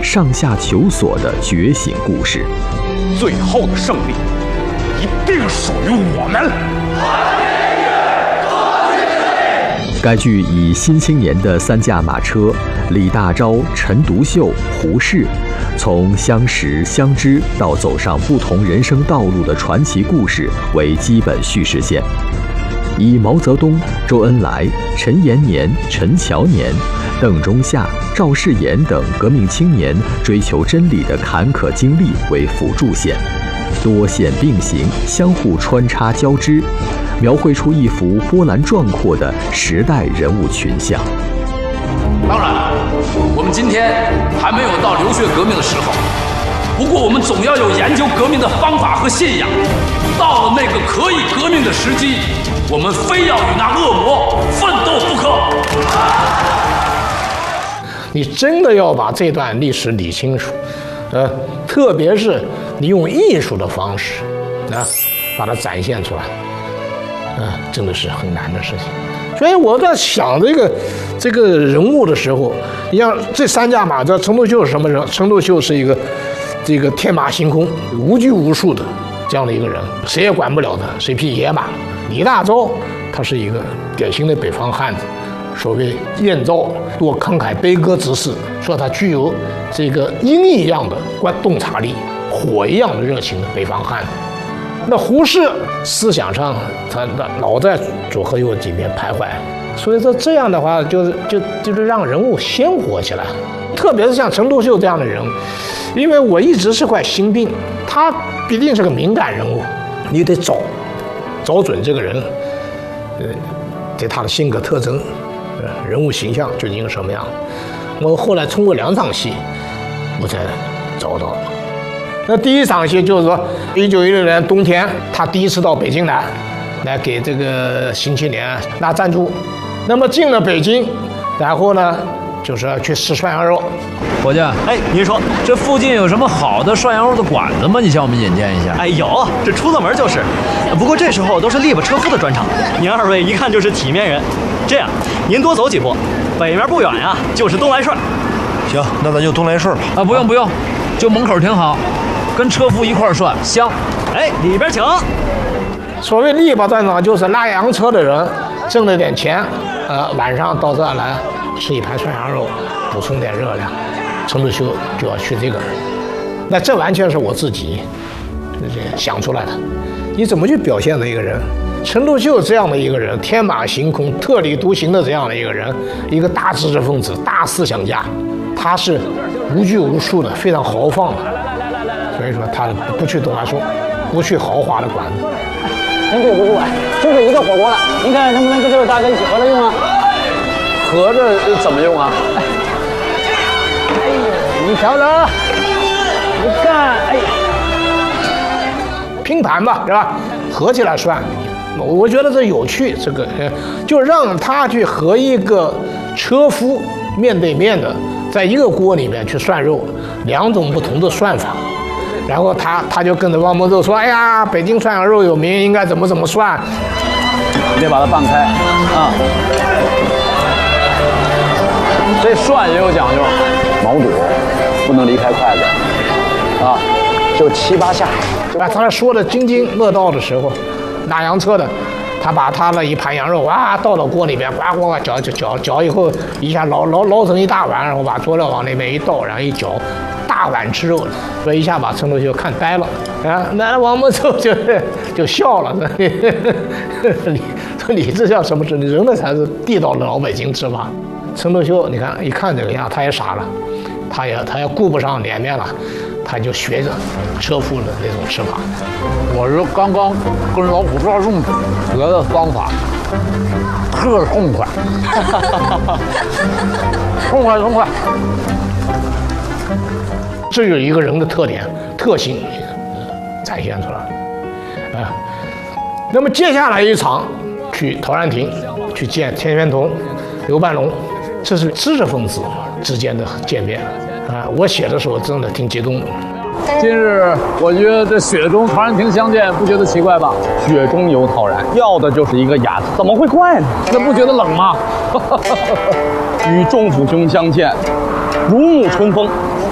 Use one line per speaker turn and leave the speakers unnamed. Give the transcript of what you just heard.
上下求索的觉醒故事。
最后的胜利一定属于我们。
该剧以《新青年》的3驾马车李大钊、陈独秀、胡适，从相识相知到走上不同人生道路的传奇故事为基本叙事线，以毛泽东、周恩来、陈延年、陈乔年、邓中夏、赵世炎等革命青年追求真理的坎坷经历为辅助线，多线并行，相互穿插交织，描绘出一幅波澜壮阔的时代人物群像。
当然，我们今天还没有到流血革命的时候，不过我们总要有研究革命的方法和信仰。到了那个可以革命的时机，我们非要与那恶魔奋斗不可。
你真的要把这段历史理清楚，特别是你用艺术的方式，把它展现出来，真的是很难的事情。所以我在想这个人物的时候，你像这3驾马车，陈独秀是什么人？陈独秀是一个这个天马行空、无拘无束的这样的一个人，谁也管不了他，是一匹野马。李大钊他是一个典型的北方汉子，所谓燕赵多慷慨悲歌之士，说他具有这个鹰一样的洞察力，火一样的热情的北方汉子。那胡适思想上他老在左和右几边徘徊，所以说这样的话就是让人物鲜活起来，特别是像陈独秀这样的人，因为我一直是块心病，他必定是个敏感人物，你得找准这个人，对他的性格特征，人物形象究竟是什么样。我后来通过2场戏，我才找到了。那第一场戏就是说，1916年冬天，他第一次到北京来给这个《新青年》拿赞助。那么进了北京，然后呢，就是要去吃涮羊肉。
伙计，您说这附近有什么好的涮羊肉的馆子吗？你向我们引荐一下。
有，这出了门就是。不过这时候都是力巴车夫的专场，您2位一看就是体面人。这样，您多走几步，北面不远呀，就是东来顺。
行，那咱就东来顺吧。
不用，就门口挺好。跟车夫一块涮香。
里边请。
所谓力巴专场，就是拉洋车的人挣了点钱，晚上到这儿来吃一盘涮羊肉，补充点热量。陈独秀就要去这个，那这完全是我自己想出来的。你怎么去表现的一个人？陈独秀这样的一个人，天马行空、特立独行的这样的一个人，一个大知识分子、大思想家，他是无拘无束的，非常豪放的。所以说他不去东来顺，不去豪华的馆子。
真对不住就这一个火锅了，您看能不能跟这位大哥一起合着用啊？
合着怎么用啊？
你瞧着，你看，
拼盘吧，是吧？合起来涮，我觉得这有趣。这个就让他去和一个车夫面对面的，在一个锅里面去涮肉，2种不同的涮法。然后他就跟着汪孟寿说：“哎呀，北京涮羊肉有名，应该怎么涮。”
你得把它拌开啊！这涮也有讲究，毛肚不能离开筷子啊，就7、8下。
他说的津津乐道的时候，拉洋车的，他把他的一盘羊肉倒到锅里面，呱搅以后，一下捞成一大碗，然后把佐料往那边一倒，然后一搅。大碗吃肉，所以一下把陈独秀看呆了那王孟寿就笑了，你这叫什么吃？你人那才是地道的老北京吃法。陈独秀，你看一看这个样，他也傻了，他也顾不上脸面了，他就学着车夫的那种吃法。
我是刚刚跟老虎大众学的方法，特痛快，痛快。这有一个人的特点、特性展现出来那么接下来一场去陶然亭，去见钱玄同、刘半龙，这是知识分子之间的见面我写的时候真的挺激动的。
今日我觉得这雪中陶然亭相见，不觉得奇怪吧？
雪中有陶然，要的就是一个雅字，怎么会怪呢？
那不觉得冷吗？
与仲甫兄相见，如沐春风。